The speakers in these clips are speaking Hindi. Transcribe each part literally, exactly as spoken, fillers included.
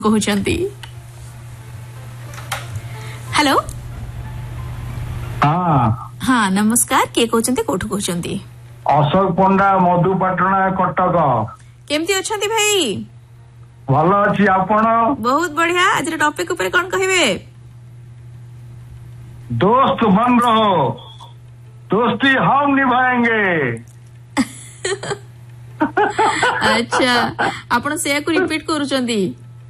कहउचंती हेलो हाँ हाँ नमस्कार के कहउचंती कोठु कहउचंती अशोक पंडा मधुपाटना कटक केमती अछंती भाई भल अच्छी आपण बहुत बढ़िया आज टॉपिक ऊपर कौन कहिबे दोस्त बन रहो दोस्ती हम निभाएंगे अच्छा आपण से को रिपीट करूचंती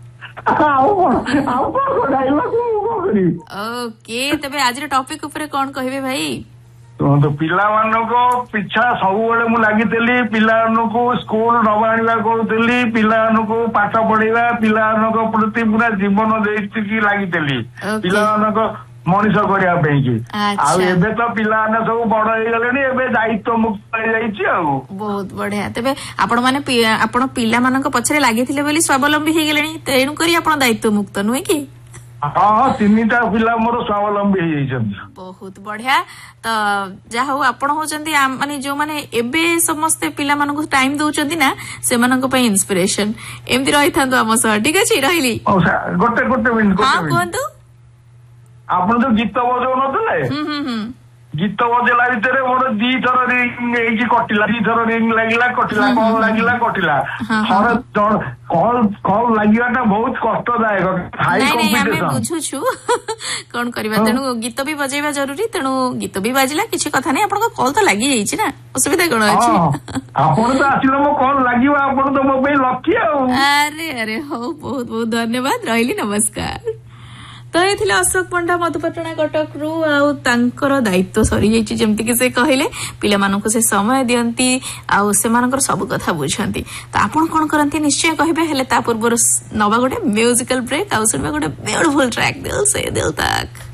ओके तबे आज टॉपिक ऊपर कौन कहिबे भाई तो पिला मानको पिछा सबुबेले मु लागितेली पिला मानको स्कूल नवा आनिबा कहउतेली पिला मानको पाठ पढाइबा पिला मानको प्रति पूरा जीवन देइछि कि लागितेली पिला मानको मनीष करिया पे कि आ एबे तो पिला माने सब बड़ हे गलेनी एबे दायित्व मुक्त हो जाईछि आ बहुत बढ़िया तबे आपण माने आपण पिला मानको पछरे लागिथिले बोली स्वावलंबी हे गलेनी तेनु करी आपण दायित्व मुक्त नुहे कि हाँ तीनटा पिला मोर स्वावलंबी हो बहुत बढ़िया तो जहा हूँ आपण होचंती माने जो माने एबे समस्ते पिला मानको टाइम दउचंती ना से मानको पे इंस्पिरेशन एमती रही थांतो हम सह ठीक अछि रहिली गोटे गोटे मिनिट हां कोंतु आपण जो गीत बजाउ नतले हम हम हम गीत बजेला भितर मोर दी थर रिंग एकी कटिला दी थर रिंग लागिला कटिला कॉल लागिला कटिला थर कॉल कॉल लागिवाटा बहुत कष्टदायक हाई कंपटीशन नहीं नहीं बुझु छु कोन करबा तेनु गीत भी बजेबा जरूरी तेनु गीत भी बाजिला किछि कथा नहीं आपन को कॉल तो लागि जाई छी ना असुविधा कोन अछि आपन तो आसिलो मो कॉल लागिवा आपन तो मो पे लकी आ अरे अरे हो बहुत बहुत धन्यवाद रहिली नमस्कार तो ये अशोक पंडा मधुपाटना कटक रु आउ तांकर दायित्व सरी जाइछि जेमति कि से कहिले पिला मानको से समय दियंती आउ से मानकर सब कथा बुझंती तो आपण कोन करंती निश्चय कहिबे हेले ता पूर्व नवा गोटे म्यूजिकल ब्रेक आउ सुनबा गोटे ब्यूटीफुल ट्रैक दिल से दिल तक।